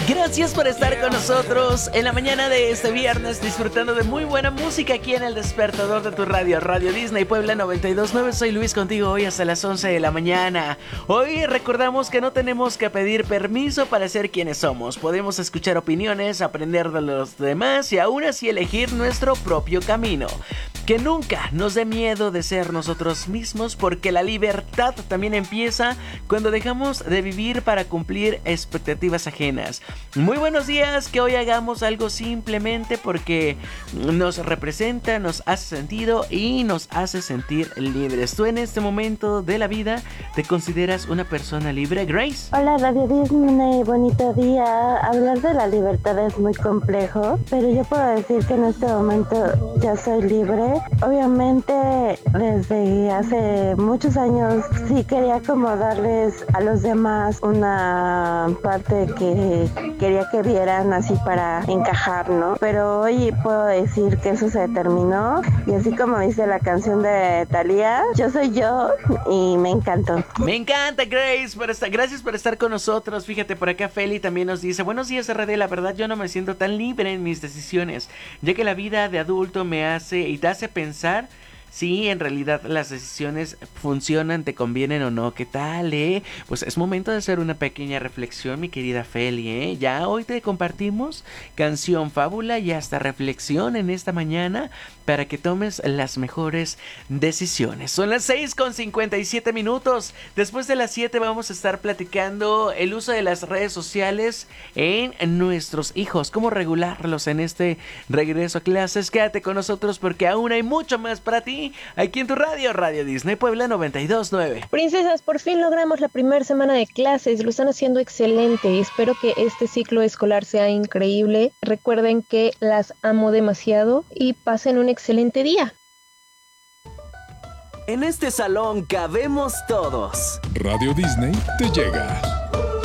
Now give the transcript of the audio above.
Gracias por estar con nosotros en la mañana de este viernes, disfrutando de muy buena música aquí en el despertador de tu radio, Radio Disney Puebla 92.9. Soy Luis contigo hoy hasta las 11 de la mañana. Hoy recordamos que no tenemos que pedir permiso para ser quienes somos. Podemos escuchar opiniones, aprender de los demás y aún así elegir nuestro propio camino. Que nunca nos dé miedo de ser nosotros mismos, porque la libertad también empieza cuando dejamos de vivir para cumplir expectativas ajenas. Muy buenos días, que hoy hagamos algo simplemente porque nos representa, nos hace sentido y nos hace sentir libres. ¿Tú en este momento de la vida te consideras una persona libre, Grace? Hola Radio Disney, bonito día. Hablar de la libertad es muy complejo, pero yo puedo decir que en este momento ya soy libre. Obviamente desde hace muchos años sí quería como darles a los demás una parte que quería que vieran así para encajar, ¿no? Pero hoy puedo decir que eso se terminó y así como dice la canción de Thalía, yo soy yo y me encantó. Me encanta, Grace, gracias por estar con nosotros. Fíjate, por acá Feli también nos dice: buenos días, RD, la verdad yo no me siento tan libre en mis decisiones, ya que la vida de adulto me hace y te hace pensar si en realidad las decisiones funcionan, te convienen o no. ¿Qué tal, Pues es momento de hacer una pequeña reflexión, mi querida Feli, Ya hoy te compartimos canción, fábula y hasta reflexión en esta mañana para que tomes las mejores decisiones. Son las 6:57. Después de las 7 vamos a estar platicando el uso de las redes sociales en nuestros hijos, cómo regularlos en este regreso a clases. Quédate con nosotros porque aún hay mucho más para ti aquí en tu radio, Radio Disney Puebla 92.9. Princesas, por fin logramos la primera semana de clases, lo están haciendo excelente. Espero que este ciclo escolar sea increíble. Recuerden que las amo demasiado y pasen un excelente día. En este salón cabemos todos. Radio Disney te llega.